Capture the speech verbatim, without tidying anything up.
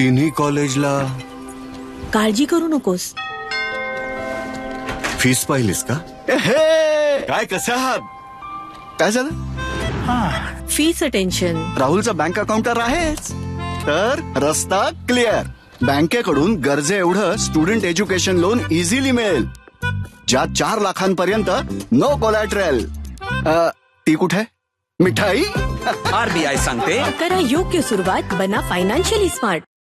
तिन्ही कॉलेजला काळजी करू नकोस. फीस पाहिलीस का? हे काय कसं आहात? काय झालं? फीचं टेन्शन. राहुलचा बँक अकाउंट तर आहेच, तर रस्ता क्लिअर. बँकेकडून गरजे एवढं स्टुडंट एज्युकेशन लोन इझिली मिळेल, ज्यात चार लाखांपर्यंत नो कोलॅटरल. ती कुठे मिठाई? आरबीआय सांगते, करा योग्य सुरुवात, बना फायनान्शियली स्मार्ट.